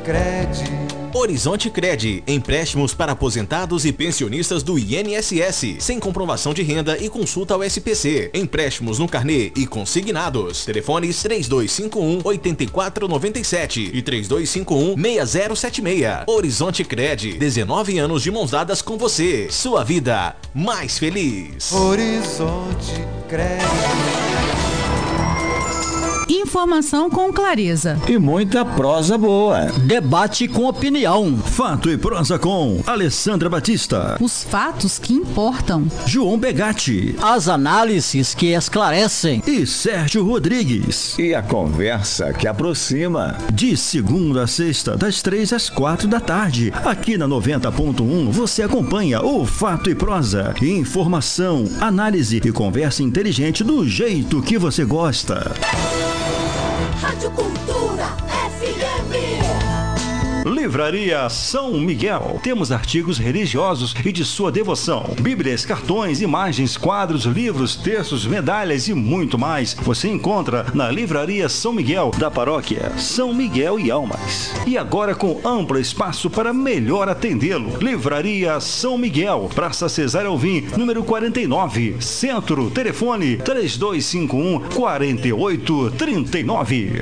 Cred. Horizonte Cred, empréstimos para aposentados e pensionistas do INSS, sem comprovação de renda e consulta ao SPC. Empréstimos no carnê e consignados. Telefones 3251-8497 e 3251-6076. Horizonte Cred, 19 anos de mãos dadas com você. Sua vida mais feliz. Horizonte Cred. Informação com clareza e muita prosa boa. Debate com opinião. Fato e prosa com Alessandra Batista. Os fatos que importam. João Begatti. As análises que esclarecem. E Sérgio Rodrigues. E a conversa que aproxima. De segunda a sexta, das 3 às 4 da tarde. Aqui na 90.1 você acompanha o Fato e Prosa. Informação, análise e conversa inteligente do jeito que você gosta. Rádio Cultura FM. Livraria São Miguel. Temos artigos religiosos e de sua devoção. Bíblias, cartões, imagens, quadros, livros, textos, medalhas e muito mais. Você encontra na Livraria São Miguel, da paróquia São Miguel e Almas. E agora com amplo espaço para melhor atendê-lo. Livraria São Miguel, Praça Cesário Alvim, número 49, Centro. Telefone 3251-4839.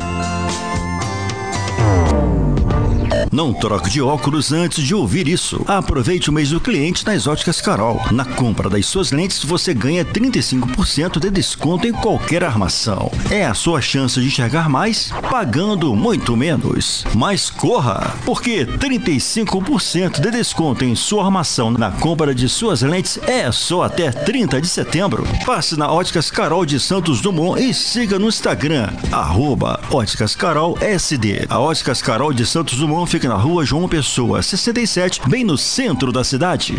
Não troque de óculos antes de ouvir isso. Aproveite o mês do cliente nas Óticas Carol. Na compra das suas lentes, você ganha 35% de desconto em qualquer armação. É a sua chance de enxergar mais, pagando muito menos. Mas corra, porque 35% de desconto em sua armação na compra de suas lentes é só até 30 de setembro. Passe na Óticas Carol de Santos Dumont e siga no Instagram, @Óticas Carol SD. A Óticas Carol de Santos Dumont fica na Rua João Pessoa, 67, bem no centro da cidade.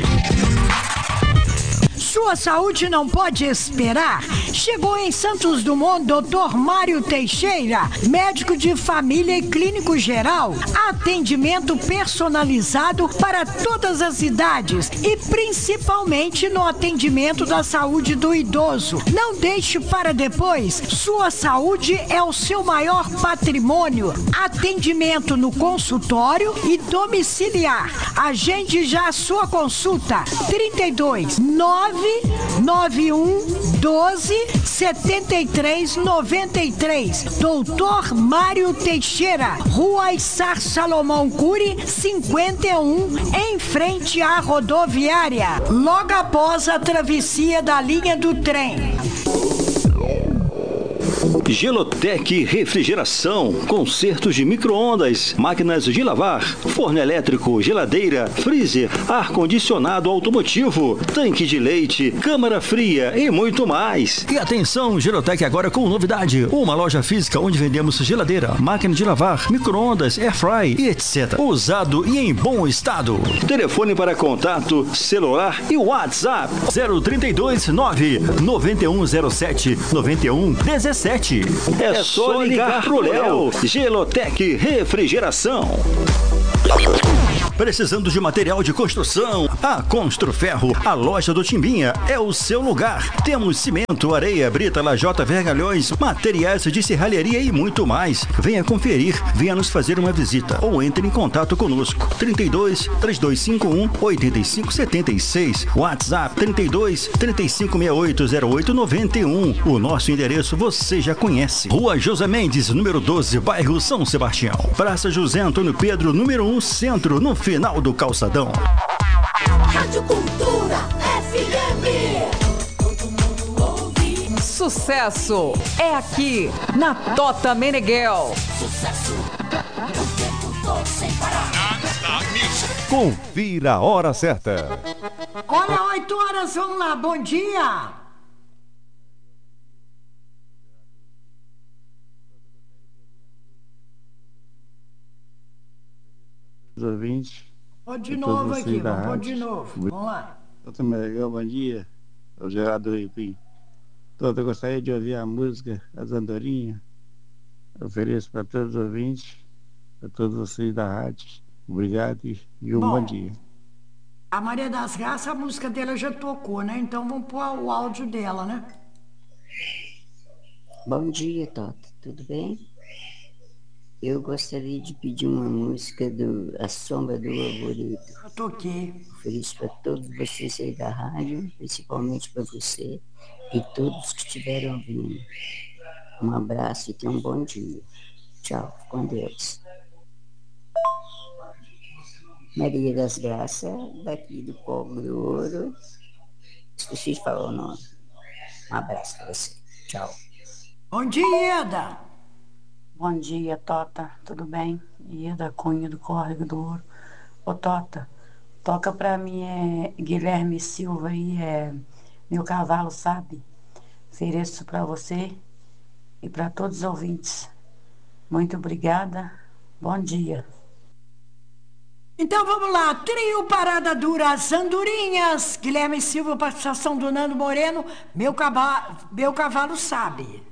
Sua saúde não pode esperar. Chegou em Santos Dumont Dr. Mário Teixeira, médico de família e clínico geral. Atendimento personalizado para todas as idades e principalmente no atendimento da saúde do idoso. Não deixe para depois. Sua saúde é o seu maior patrimônio. Atendimento no consultório e domiciliar. Agende já a sua consulta. 32 991 12 73 93. Doutor Mário Teixeira, Rua Issar Salomão Cury, 51, em frente à rodoviária, logo após a travessia da linha do trem. Gelotec Refrigeração, consertos de micro-ondas, máquinas de lavar, forno elétrico, geladeira, freezer, ar-condicionado automotivo, tanque de leite, câmara fria e muito mais. E atenção, Gelotec agora com novidade, uma loja física onde vendemos geladeira, máquina de lavar, micro-ondas, airfry e etc. Usado e em bom estado. Telefone para contato, celular e WhatsApp 032 99107 9117. É só ligar pro Léo. Gelotec Refrigeração. Precisando de material de construção? A Construferro, a loja do Timbinha, é o seu lugar. Temos cimento, areia, brita, lajota, vergalhões, materiais de serralheria e muito mais. Venha conferir, venha nos fazer uma visita ou entre em contato conosco. 32 3251 8576, WhatsApp 32 3568 0891. O nosso endereço você já conhece. Rua José Mendes, número 12, bairro São Sebastião. Praça José Antônio Pedro, número 1, Centro, no final do calçadão. Rádio Cultura FM. Todo mundo ouve. Sucesso é aqui na Tota Meneghel. Sucesso. O tempo todo sem parar. Confira a hora certa. Olha, 8 horas, vamos lá, bom dia. Ouvintes. Pode de novo aqui, vamos de novo. Vamos lá. Tota Meneghel, bom dia. É o Gerardo Ripim. Eu gostaria de ouvir a música As Andorinhas. Eu ofereço para todos os ouvintes, para todos vocês da rádio. Obrigado e um bom dia. A Maria das Graças, a música dela já tocou, né? Então vamos pôr o áudio dela, né? Bom dia, Tota. Tudo bem? Eu gostaria de pedir uma música do A Sombra do Arvoredo. Eu toquei. Ofereço para todos vocês aí da rádio, principalmente para você e todos que estiveram ouvindo. Um abraço e tenham um bom dia. Tchau, com Deus. Maria das Graças, daqui do Povo do Ouro. Esqueci de falar o nome. Um abraço para você. Tchau. Bom dia, Ieda. Bom dia, Tota. Tudo bem? Ieda Cunha, do Córrego do Ouro. Ô, Tota, toca pra mim, Guilherme Silva aí, Meu Cavalo Sabe. Ofereço pra você e pra todos os ouvintes. Muito obrigada. Bom dia. Então vamos lá, trio Parada Dura, as Andorinhas, Guilherme Silva, participação do Nando Moreno, Meu Cavalo Sabe.